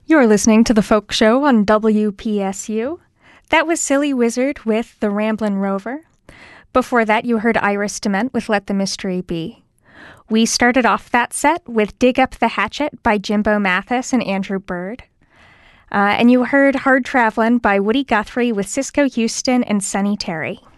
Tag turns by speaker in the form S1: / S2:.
S1: You're listening to The Folk Show on WPSU. That was Silly Wizard with The Ramblin' Rover. Before that, you heard Iris DeMent with Let the Mystery Be. We started off that set with Dig Up the Hatchet by Jimbo Mathis and Andrew Bird. And you heard Hard Travelin' by Woody Guthrie with Cisco Houston and Sonny Terry.